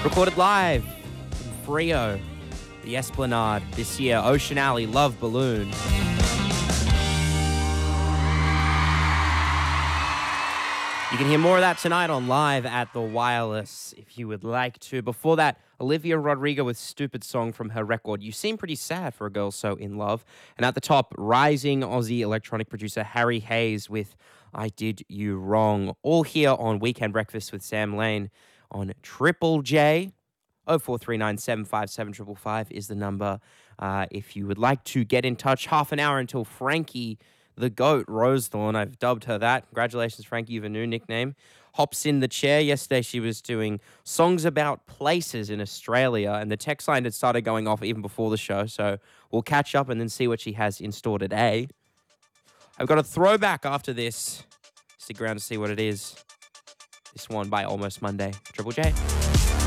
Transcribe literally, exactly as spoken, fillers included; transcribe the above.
Recorded live in Frio, the Esplanade this year. Ocean Alley, Love Balloon. You can hear more of that tonight on Live at the Wireless if you would like to. Before that, Olivia Rodrigo with Stupid Song from her record You Seem Pretty Sad for a Girl So In Love. And at the top, rising Aussie electronic producer Harry Hayes with I Did You Wrong. All here on Weekend Breakfast with Sam Lane on Triple J. oh four three nine, seven five seven, five five five is the number. Uh, if you would like to get in touch, half an hour until Frankie the GOAT, Rosethorn, I've dubbed her that. Congratulations, Frankie, you have a new nickname. Hops in the chair. Yesterday she was doing songs about places in Australia, and the text line had started going off even before the show, so we'll catch up and then see what she has in store today. I've got a throwback after this. Stick around to see what it is. This one by Almost Monday. Triple J.